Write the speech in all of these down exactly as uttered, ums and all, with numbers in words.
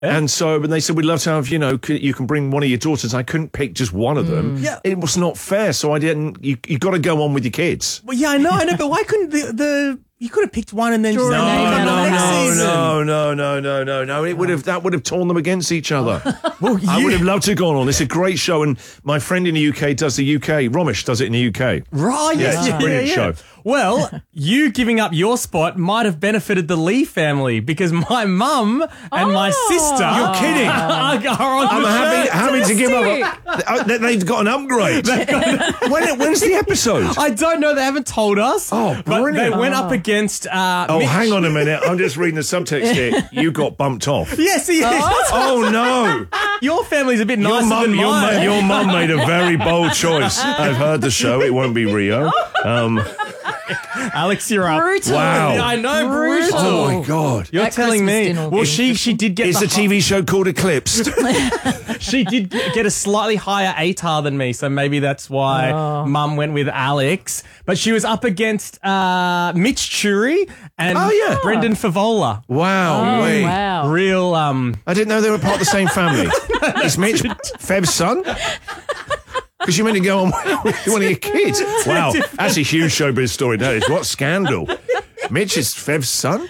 Yeah. And so, and they said, we'd love to have, you know, c- you can bring one of your daughters. I couldn't pick just one of them. Yeah. It was not fair. So I didn't, you, you got to go on with your kids. Well, yeah, I know, I know, but why couldn't the, the you could have picked one and then Draw just a name out No, of no, the next hat. season. no, no, no, no, no, no. It would have, that would have torn them against each other. Well, I you- would have loved to have gone on. It's a great show. And my friend in the U K does the U K. Romish does it in the U K. Right, Yeah, yes, it's a yeah, brilliant yeah, yeah. show. Well, you giving up your spot might have benefited the Lee family because my mum and my Oh. sister You're kidding. are on I'm the having, show. having to give up. A, they- they've got an upgrade. when, when's the episode? I don't know. They haven't told us. Oh, but they brilliant. went up against. Uh, Oh, Mitch. hang on a minute. I'm just reading the subtext here. You got bumped off. Yes, he is. Oh, no. Your family's a bit Your nicer mum, than your, mine. mum, your mum made a very bold choice. I've heard the show. It won't be Rio. Um, Alex, you're up. Brutal. Wow. Yeah, I know, Brutal. brutal. oh, my God. You're That telling Christmas me. dinner will Well, be she she did get Is the T V show called Eclipsed? she did get a slightly higher A T A R than me, so maybe that's why Oh. Mum went with Alex. But she was up against uh, Mitch Churi and Oh, yeah. Brendan Favola. Wow. Oh, wait. wow. Real. Um, I didn't know they were part of the same family. Is Mitch Fev's son? Because you meant to go on with one of your kids. Wow, that's a huge showbiz story, that is. What scandal. Mitch is Fev's son?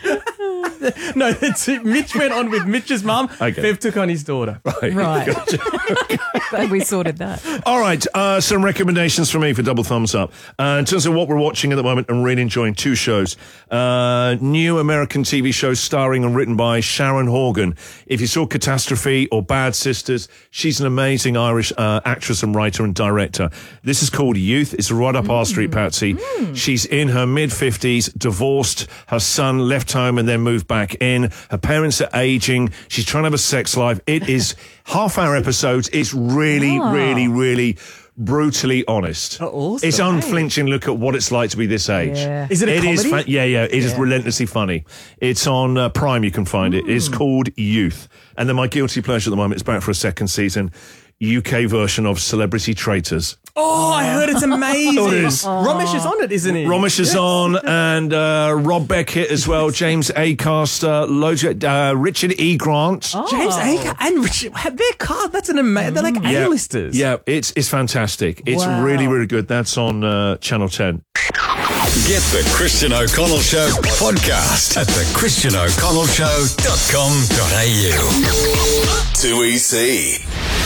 no, it's, Mitch went on with Mitch's mum. Okay. Fev took on his daughter. Right. Glad we sorted that. All right, uh, some recommendations from me for Double Thumbs Up. Uh, in terms of what we're watching at the moment, I'm really enjoying two shows. Uh, new American T V show starring and written by Sharon Horgan. If you saw Catastrophe or Bad Sisters, she's an amazing Irish uh, actress and writer and director. This is called Youth. It's right up our street, Patsy. She's in her mid-fifties, divorced. Her son left home and then moved back in. Her parents are aging. She's trying to have a sex life. It is half-hour episodes. It's really, Oh. really, really brutally honest. Oh, awesome. It's unflinching look at what it's like to be this age. Yeah. Is it a It is comedy? fa- yeah, yeah. It is relentlessly funny. It's on uh, Prime. You can find it. It's called Youth. And then my guilty pleasure at the moment is back for a second season. U K version of Celebrity Traitors. Oh, I heard it's amazing. Oh, it is. Romesh is on it, isn't he? Romish is on, and uh, Rob Beckett as well, James Acaster, loads of, uh, Richard E. Grant. James Aker and Richard. Their card. That's an amazing. They're like Yeah. A-listers. Yeah, it's it's fantastic. It's Wow. really, really good. That's on uh, Channel ten. Get the Christian O'Connell Show podcast at the christian o'connell show dot com dot a u. Too easy.